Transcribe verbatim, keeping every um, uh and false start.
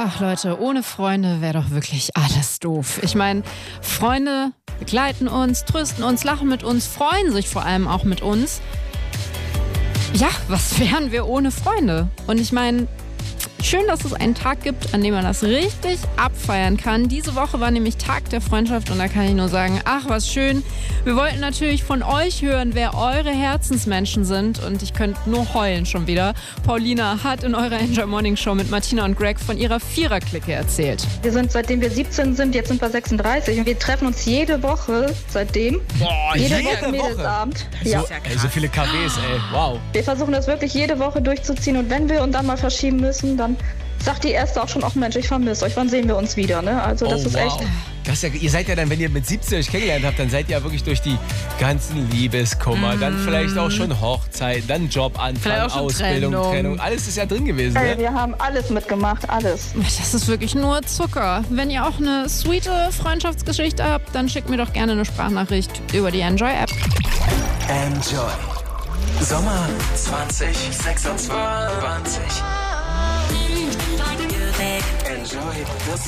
Ach Leute, ohne Freunde wäre doch wirklich alles doof. Ich meine, Freunde begleiten uns, trösten uns, lachen mit uns, freuen sich vor allem auch mit uns. Ja, was wären wir ohne Freunde? Und ich meine, schön, dass es einen Tag gibt, an dem man das richtig abfeiern kann. Diese Woche war nämlich Tag der Freundschaft und da kann ich nur sagen, ach, was schön. Wir wollten natürlich von euch hören, wer eure Herzensmenschen sind und ich könnte nur heulen schon wieder. Paulina hat in eurer Enjoy Morning Show mit Martina und Greg von ihrer Vierer-Clique erzählt. Wir sind, seitdem wir siebzehn sind, jetzt sind wir sechsunddreißig und wir treffen uns jede Woche seitdem. Boah, jede, jede Woche Mädelsabend. So, Ja. ey, so viele K Ws, ey, wow. Wir versuchen das wirklich jede Woche durchzuziehen und wenn wir uns dann mal verschieben müssen, dann sagt die erste auch schon, ach Mensch, ich vermisse euch, wann sehen wir uns wieder, ne? Also das oh, ist wow. echt... Das ist ja, ihr seid ja dann, wenn ihr mit siebzehn euch kennengelernt habt, dann seid ihr ja wirklich durch die ganzen Liebeskummer, mm. dann vielleicht auch schon Hochzeit, dann Jobanfang, Ausbildung, Trennung. Trennung. Alles ist ja drin gewesen, Hey, ne? wir haben alles mitgemacht, alles. Das ist wirklich nur Zucker. Wenn ihr auch eine sweete Freundschaftsgeschichte habt, dann schickt mir doch gerne eine Sprachnachricht über die Enjoy-App. Enjoy. Sommer zwanzig sechsundzwanzig. Enjoy.